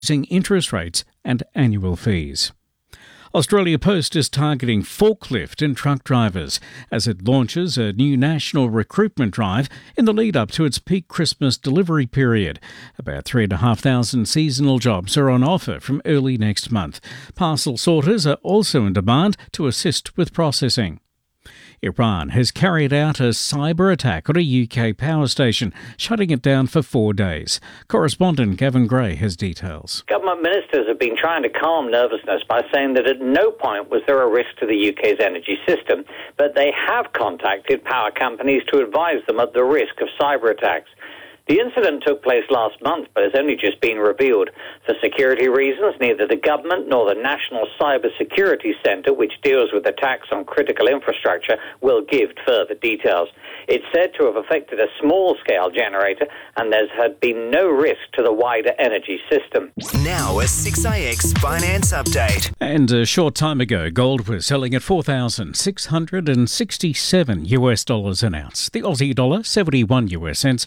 interest rates and annual fees. Australia Post is targeting forklift and truck drivers as it launches a new national recruitment drive in the lead-up to its peak Christmas delivery period. About 3,500 seasonal jobs are on offer from early next month. Parcel sorters are also in demand to assist with processing. Iran has carried out a cyber attack on a UK power station, shutting it down for 4 days. Correspondent Gavin Gray has details. Government ministers have been trying to calm nervousness by saying that at no point was there a risk to the UK's energy system, but they have contacted power companies to advise them of the risk of cyber attacks. The incident took place last month, but has only just been revealed. For security reasons, neither the government nor the National Cyber Security Centre, which deals with attacks on critical infrastructure, will give further details. It's said to have affected a small-scale generator, and there's had been no risk to the wider energy system. Now a 6IX finance update. And a short time ago, gold was selling at $4,667 an ounce. The Aussie dollar, 71 US cents,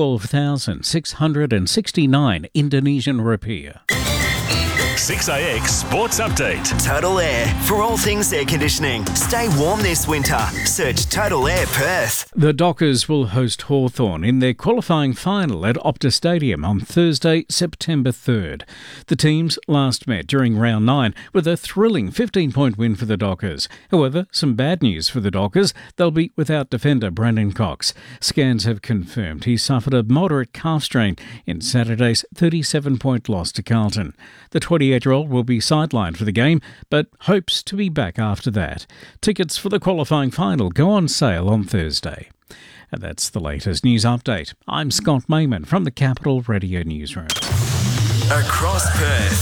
12,669 Indonesian rupiah. 6IX Sports Update. Total Air. For all things air conditioning. Stay warm this winter. Search Total Air Perth. The Dockers will host Hawthorn in their qualifying final at Optus Stadium on Thursday, September 3rd. The teams last met during round 9 with a thrilling 15-point win for the Dockers. However, some bad news for the Dockers. They'll be without defender Brandon Cox. Scans have confirmed he suffered a moderate calf strain in Saturday's 37-point loss to Carlton. The 28-year-old will be sidelined for the game, but hopes to be back after that. Tickets for the qualifying final go on sale on Thursday. And that's the latest news update. I'm Scott Mayman from the Capital Radio Newsroom. Across Perth.